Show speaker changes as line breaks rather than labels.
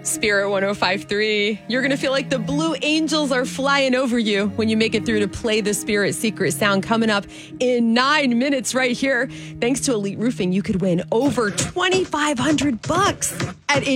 Spirit 105.3. You're going to feel like the Blue Angels are flying over you when you make it through to play the Spirit Secret Sound coming up in 9 minutes right here. Thanks to Elite Roofing, you could win over $2,500 at